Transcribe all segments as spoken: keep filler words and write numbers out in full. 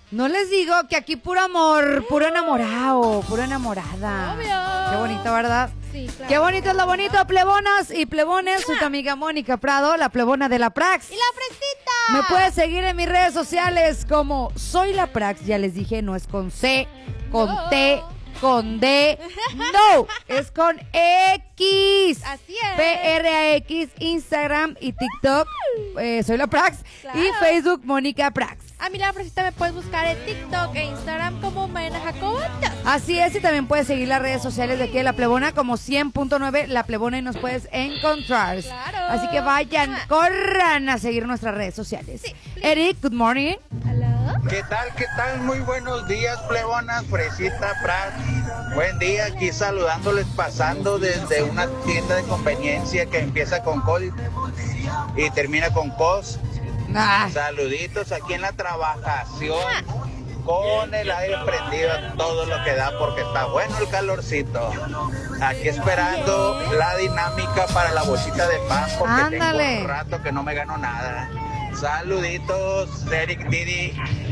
No les digo que aquí puro amor, puro enamorado, puro enamorada. Obvio. Qué bonito, ¿verdad? Sí, claro. Qué bonito es lo bonito, plebonas y plebones. Soy tu amiga Mónica Prado, la plebona de la Prax. ¡Y la fresita! Me puedes seguir en mis redes sociales como Soy la Prax. Ya les dije, no es con C, con No. T, con D. No, es con X. Así es. P R A X, Instagram y TikTok. eh, soy la Prax. Claro. Y Facebook, Mónica Prax. A mí la fresita me puedes buscar en TikTok e Instagram como Maena Jacoba. Así es, y también puedes seguir las redes sociales de aquí de La Plebona como cien punto nueve La Plebona y nos puedes encontrar. Claro. Así que vayan, Ah. corran a seguir nuestras redes sociales. Sí. Eric, good morning. ¿Aló? ¿Qué tal? ¿Qué tal? Muy buenos días, plebonas, Fresita, Prat. Buen día, aquí saludándoles, pasando desde una tienda de conveniencia que empieza con Col y termina con Cos. Ah, Saluditos aquí en la trabajación, con el aire prendido a todo lo que da porque está bueno el calorcito. Aquí esperando la dinámica para la bolsita de pan porque Ándale. tengo un rato que no me gano nada. Saluditos, Eric Didi.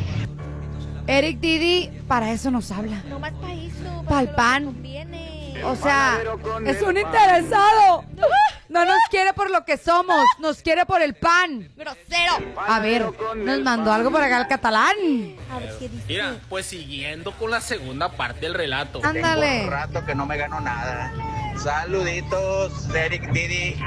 Eric Didi, para eso nos habla. No más para eso. Pa'l para pan. lo que conviene. O sea, es un interesado. No nos quiere por lo que somos, nos quiere por el pan. ¡Grosero! A ver, nos mandó algo por acá el catalán. A ver qué dice. Mira, pues siguiendo con la segunda parte del relato. Ándale. Tengo un rato que no me gano nada. Saluditos, Eric Didi.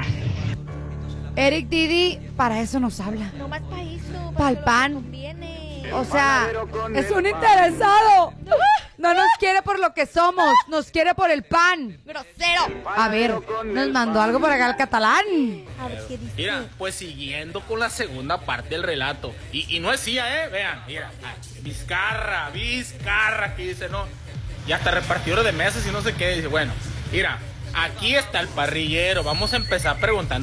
Eric Didi, para eso nos habla. No más para eso. Pa'l lo que pan. conviene. O sea, es un interesado. No nos quiere por lo que somos, nos quiere por el pan. ¡Grosero! A ver, nos mandó algo por acá el catalán. A ver qué dice. Mira, pues siguiendo con la segunda parte del relato. Y, y no decía, ¿eh? Vean, mira. ah, Vizcarra, Vizcarra, que dice, no. Y hasta repartidor de mesas y no sé qué. Dice, bueno, mira, aquí está el parrillero. Vamos a empezar preguntando.